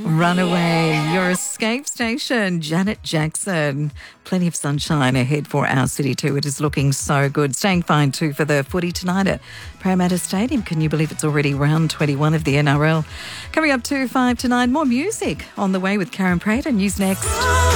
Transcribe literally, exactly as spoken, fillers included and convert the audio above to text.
Runaway, your escape station, Janet Jackson. Plenty of sunshine ahead for our city too. It is looking so good. Staying fine too for the footy tonight at Parramatta Stadium. Can you believe it's already round twenty-one of the N R L? Coming up to five to nine, more music on the way with Karen Prater. News next.